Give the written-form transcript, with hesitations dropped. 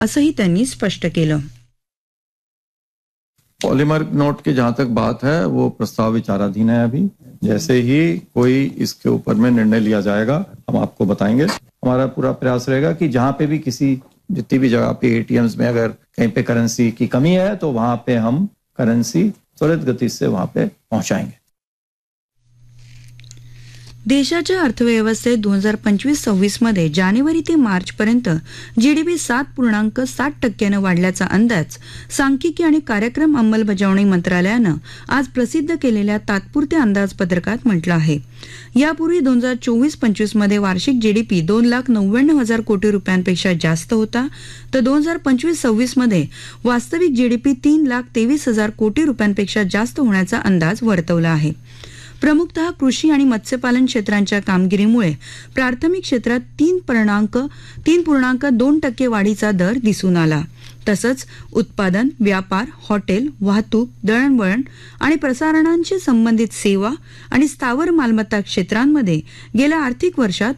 असंही त्यांनी स्पष्ट केलं. पॉलीमर नोट की जहां तक बात है वो प्रस्ताव विचाराधीन है अभी. जैसे ही कोई इसके ऊपर में निर्णय लिया जाएगा हम आपको बताएंगे. हमारा पूरा प्रयास रहेगा कि जहां पे भी जितनी भी जगह पे एटीएम्स में अगर कहीं पे करेंसी की कमी है तो वहां पे हम करेंसी त्वरित गति से वहां पे पहुंचाएंगे. देशाच्या अर्थव्यवस्थेत 2025-26 मध्ये जानेवारी ते मार्च पर्यंत जीडीपी 7.7% वाढल्याचा अंदाज सांख्यिकी आणि कार्यक्रम अंमलबजावणी मंत्रालयानं आज प्रसिद्ध केलेल्या तात्पुरत्या अंदाजपत्रकात म्हटलं आहे. यापूर्वी 2024-25 मध्ये वार्षिक जीडीपी 2,99,000 कोटी रुपयांपेक्षा जास्त होता, तर 2025-26 मध्ये वास्तविक जीडीपी 3,23,000 कोटी रुपयांपेक्षा जास्त होण्याचा अंदाज वर्तवला आहे. प्रमुखतः कृषी आणि मत्स्यपालन क्षेत्रांच्या कामगिरीमुळे प्राथमिक क्षेत्रात 3.2% वाढीचा दर दिसून आला. तसंच उत्पादन, व्यापार, हॉटेल, वाहतूक, दळणवळण आणि प्रसारणांशी संबंधित सेवा आणि स्थावर मालमत्ता क्षेत्रांमध्ये गेल्या आर्थिक वर्षात